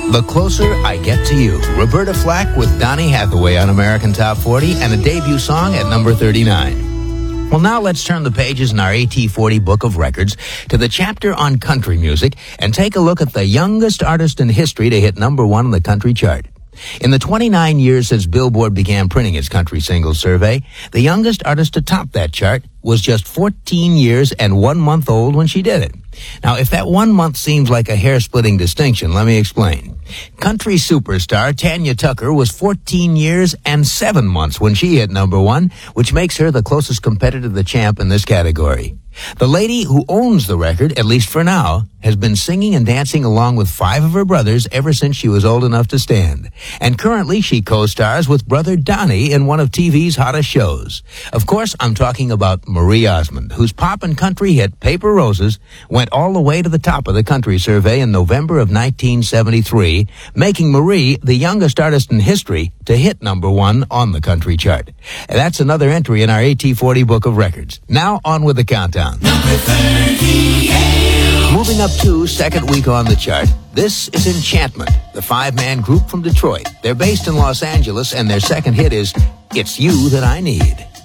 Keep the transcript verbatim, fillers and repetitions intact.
The Closer I Get to You. Roberta Flack with Donny Hathaway on American Top forty and a debut song at number thirty-nine. Well, now let's turn the pages in our A T forty book of records to the chapter on country music and take a look at the youngest artist in history to hit number one on the country chart. In the twenty-nine years since Billboard began printing its country singles survey, the youngest artist to top that chart was just fourteen years and one month old when she did it. Now, if that one month seems like a hair-splitting distinction, let me explain. Country superstar Tanya Tucker was fourteen years and seven months when she hit number one, which makes her the closest competitor to the champ in this category. The lady who owns the record, at least for now, has been singing and dancing along with five of her brothers ever since she was old enough to stand. And currently she co-stars with brother Donny in one of T V's hottest shows. Of course, I'm talking about Marie Osmond, whose pop and country hit Paper Roses went all the way to the top of the country survey in November of nineteen seventy-three, making Marie the youngest artist in history to hit number one on the country chart. And that's another entry in our A T forty book of records. Now on with the countdown. Number thirty-eight. Moving up to second week on the chart, this is Enchantment, the five-man group from Detroit. They're based in Los Angeles, and their second hit is It's You That I Need.